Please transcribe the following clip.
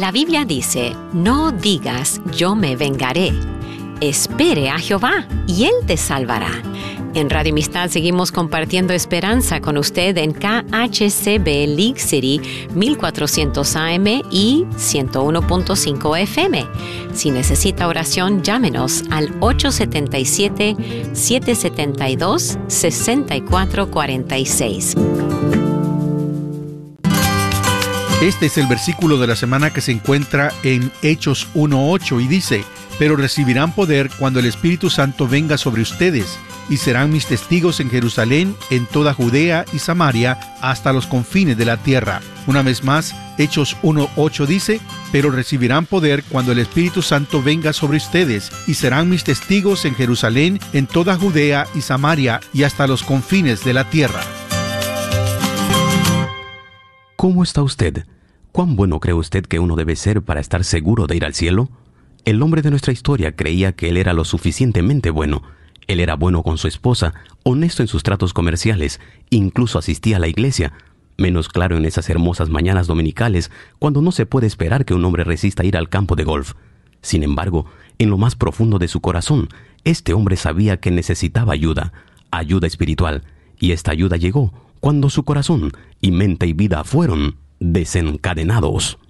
La Biblia dice, no digas yo me vengaré. Espere a Jehová y Él te salvará. En Radio Amistad seguimos compartiendo esperanza con usted en KHCB League City 1400 AM y 101.5 FM. Si necesita oración, llámenos al 877-772-6446. Este es el versículo de la semana que se encuentra en Hechos 1:8 y dice: pero recibirán poder cuando el Espíritu Santo venga sobre ustedes, y serán mis testigos en Jerusalén, en toda Judea y Samaria, hasta los confines de la tierra. Una vez más, Hechos 1:8 dice: pero recibirán poder cuando el Espíritu Santo venga sobre ustedes, y serán mis testigos en Jerusalén, en toda Judea y Samaria, y hasta los confines de la tierra. ¿Cómo está usted? ¿Cuán bueno cree usted que uno debe ser para estar seguro de ir al cielo? El hombre de nuestra historia creía que él era lo suficientemente bueno. Él era bueno con su esposa, honesto en sus tratos comerciales, incluso asistía a la iglesia. Menos claro en esas hermosas mañanas dominicales, cuando no se puede esperar que un hombre resista ir al campo de golf. Sin embargo, en lo más profundo de su corazón, este hombre sabía que necesitaba ayuda espiritual, y esta ayuda llegó cuando su corazón y mente y vida fueron desencadenados.